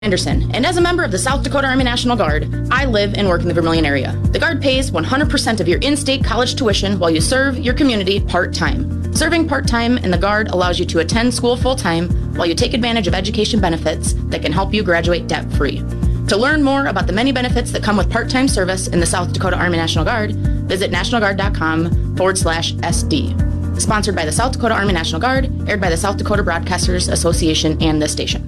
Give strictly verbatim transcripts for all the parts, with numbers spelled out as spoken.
Anderson, and as a member of the South Dakota Army National Guard, I live and work in the Vermilion area. The Guard pays one hundred percent of your in-state college tuition while you serve your community part-time. Serving part-time in the Guard allows you to attend school full-time while you take advantage of education benefits that can help you graduate debt-free. To learn more about the many benefits that come with part-time service in the South Dakota Army National Guard, visit nationalguard.com forward slash SD. Sponsored by the South Dakota Army National Guard, aired by the South Dakota Broadcasters Association and this station.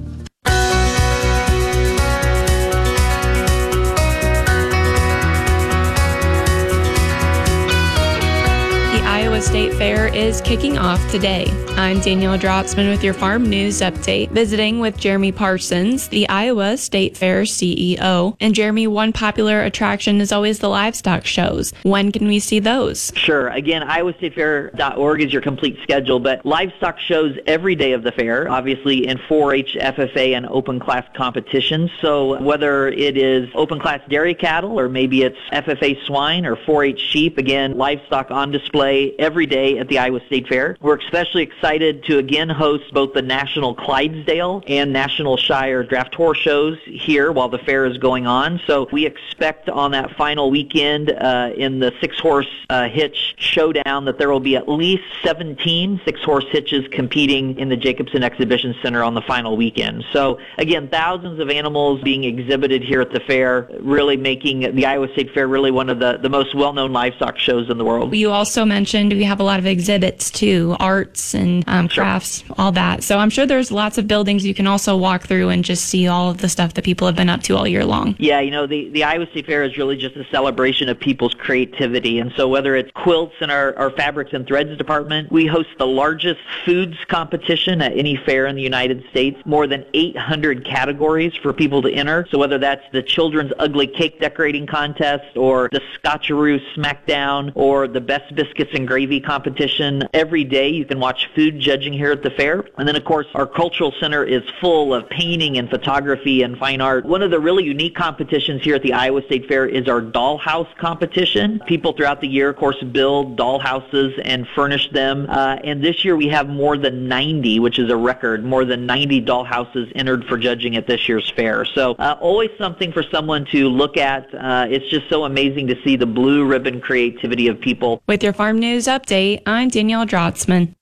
State Fair is kicking off today. I'm Danielle Drotzman with your Farm News Update, visiting with Jeremy Parsons, the Iowa State Fair C E O. And Jeremy, one popular attraction is always the livestock shows. When can we see those? Sure. Again, iowa state fair dot org is your complete schedule, but livestock shows every day of the fair, obviously in four H, F F A, and open class competitions. So whether it is open class dairy cattle or maybe it's F F A swine or four H sheep, again, livestock on display every every day at the Iowa State Fair. We're especially excited to again host both the National Clydesdale and National Shire Draft Horse shows here while the fair is going on. So we expect on that final weekend uh, in the six-horse uh, hitch showdown that there will be at least seventeen six-horse hitches competing in the Jacobson Exhibition Center on the final weekend. So again, thousands of animals being exhibited here at the fair, really making the Iowa State Fair really one of the, the most well-known livestock shows in the world. You also mentioned we have a lot of exhibits too, arts and um, crafts, sure. all that. So I'm sure there's lots of buildings you can also walk through and just see all of the stuff that people have been up to all year long. Yeah, you know, the, the Iowa State Fair is really just a celebration of people's creativity. And so whether it's quilts in our, our fabrics and threads department, we host the largest foods competition at any fair in the United States, more than eight hundred categories for people to enter. So whether that's the children's ugly cake decorating contest or the Scotcheroo Smackdown or the best biscuits and gravy competition, every day you can watch food judging here at the fair. And then, of course, our cultural center is full of painting and photography and fine art. One of the really unique competitions here at the Iowa State Fair is our dollhouse competition. People throughout the year, of course, build dollhouses and furnish them. Uh, and this year we have more than ninety, which is a record, more than ninety dollhouses entered for judging at this year's fair. So uh, always something for someone to look at. Uh, it's just so amazing to see the blue ribbon creativity of people. With your Farm News Update, I'm Danielle Drotzman.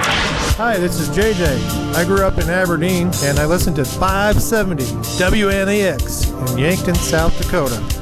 Hi, this is J J. I grew up in Aberdeen, and I listen to five seventy W N A X in Yankton, South Dakota.